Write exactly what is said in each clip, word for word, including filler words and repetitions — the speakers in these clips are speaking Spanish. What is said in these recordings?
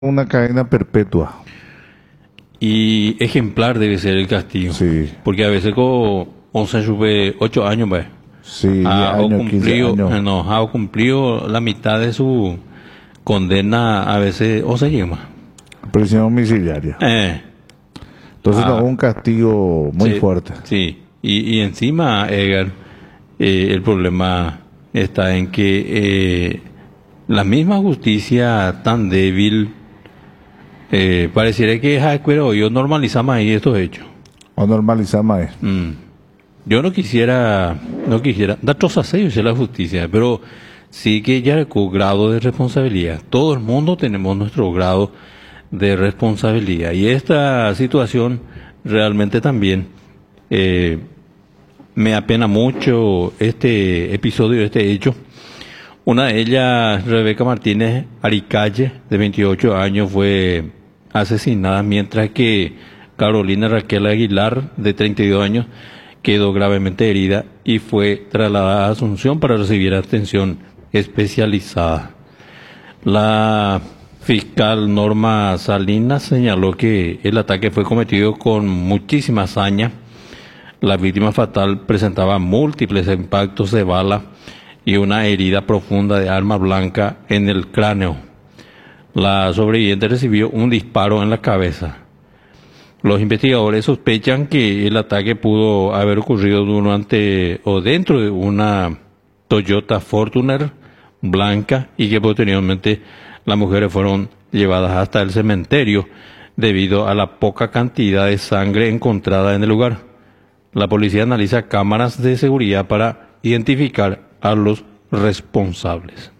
una cadena perpetua. Y ejemplar debe ser el castigo. Sí. Porque a veces con once sube ocho años, pues. Sí, diez ha años, cumplido, quince años. no, ha cumplido la mitad de su condena, a veces o se llama. Prisión domiciliaria. Eh, Entonces ah, no, un castigo muy sí, fuerte. Sí, y, y encima, Edgar, eh, el problema está en que eh, la misma justicia tan débil, eh, pareciera que es pero yo normalizamos ahí estos hechos. O normalizar más. Mm. Yo no quisiera, no quisiera dar trozas a ellos la justicia, pero sí que ya con grado de responsabilidad. Todo el mundo tenemos nuestro grado de responsabilidad. Y esta situación realmente también eh, me apena mucho este episodio, este hecho. Una de ellas, Rebeca Martínez Aricalle, de veintiocho años, fue asesinada, mientras que Carolina Raquel Aguilar, de treinta y dos años, quedó gravemente herida y fue trasladada a Asunción para recibir atención especializada. La fiscal Norma Salinas señaló que el ataque fue cometido con muchísima hazaña. La víctima fatal presentaba múltiples impactos de bala y una herida profunda de arma blanca en el cráneo. La sobreviviente recibió un disparo en la cabeza. Los investigadores sospechan que el ataque pudo haber ocurrido durante o dentro de una Toyota Fortuner blanca y que posteriormente las mujeres fueron llevadas hasta el cementerio debido a la poca cantidad de sangre encontrada en el lugar. La policía analiza cámaras de seguridad para identificar a los responsables.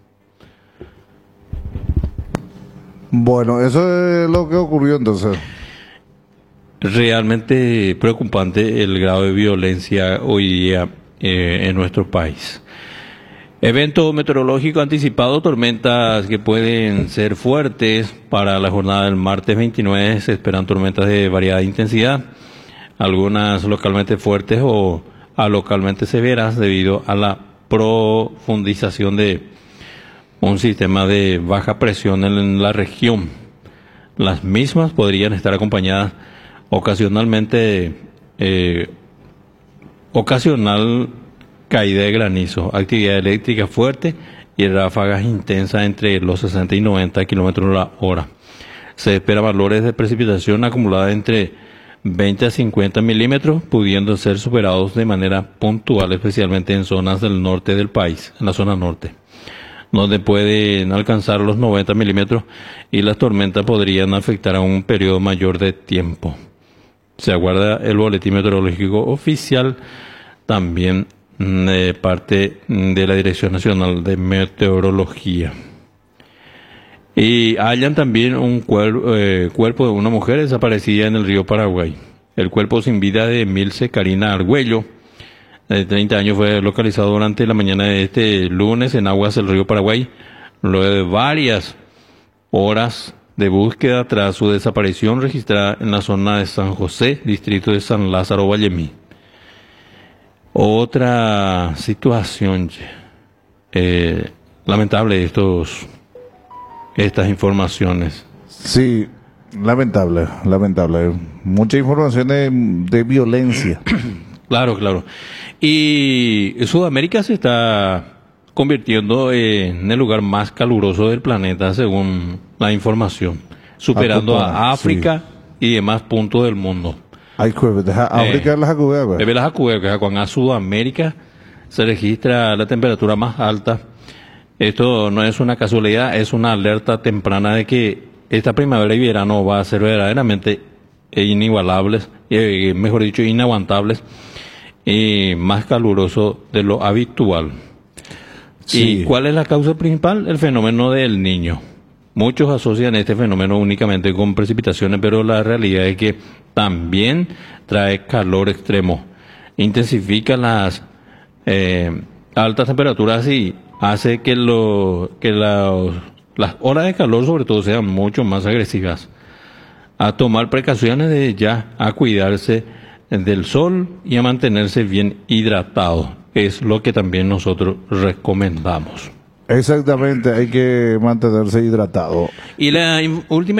Bueno, eso es lo que ocurrió entonces. Realmente preocupante el grado de violencia hoy día eh, en nuestro país. Evento meteorológico anticipado, tormentas que pueden ser fuertes para la jornada del martes veintinueve. Se esperan tormentas de variada intensidad, algunas localmente fuertes o a localmente severas debido a la profundización de un sistema de baja presión en la región. Las mismas podrían estar acompañadas ocasionalmente, eh, ocasional caída de granizo, actividad eléctrica fuerte y ráfagas intensas entre los sesenta y noventa kilómetros la hora. Se espera valores de precipitación acumulada entre veinte a cincuenta milímetros, pudiendo ser superados de manera puntual, especialmente en zonas del norte del país, en la zona norte, donde pueden alcanzar los noventa milímetros y las tormentas podrían afectar a un periodo mayor de tiempo. Se aguarda el boletín meteorológico oficial, también de parte de la Dirección Nacional de Meteorología. Y hallan también un cuer- eh, cuerpo de una mujer desaparecida en el río Paraguay. El cuerpo sin vida de Milce Karina Argüello, de treinta años, fue localizado durante la mañana de este lunes en aguas del río Paraguay, luego de varias horas de búsqueda tras su desaparición registrada en la zona de San José, distrito de San Lázaro, Vallemí. Otra situación eh, lamentable, estos, estas informaciones. Sí, lamentable, lamentable. Mucha información de, de violencia. Claro, claro. Y Sudamérica se está convirtiendo en el lugar más caluroso del planeta, según la información, superando a África y demás puntos del mundo. Ay, jueves, deja África las acubeas, güey. Bebe las acubeas, cuando a Sudamérica se registra la temperatura más alta. Esto no es una casualidad, es una alerta temprana de que esta primavera y verano va a ser verdaderamente inigualables, eh, mejor dicho, inaguantables y más caluroso de lo habitual. Sí. ¿Y cuál es la causa principal? El fenómeno del Niño. Muchos asocian este fenómeno únicamente con precipitaciones, pero la realidad es que también trae calor extremo, intensifica las eh, altas temperaturas y hace que, lo, que la, las olas de calor sobre todo sean mucho más agresivas. A tomar precauciones de ya, a cuidarse del sol y a mantenerse bien hidratado. Es lo que también nosotros recomendamos. Exactamente, hay que mantenerse hidratado. Y la in- última